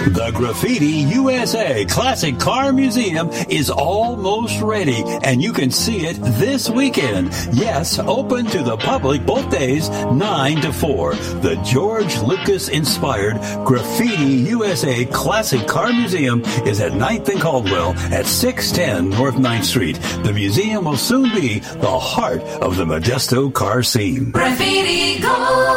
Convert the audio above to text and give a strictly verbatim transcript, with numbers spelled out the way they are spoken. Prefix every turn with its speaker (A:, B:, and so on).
A: The Graffiti U S A Classic Car Museum is almost ready, and you can see it this weekend. Yes, open to the public both days, nine to four. The George Lucas-inspired Graffiti U S A Classic Car Museum is at ninth and Caldwell at six ten North ninth Street. The museum will soon be the heart of the Modesto car scene.
B: Graffiti Gold.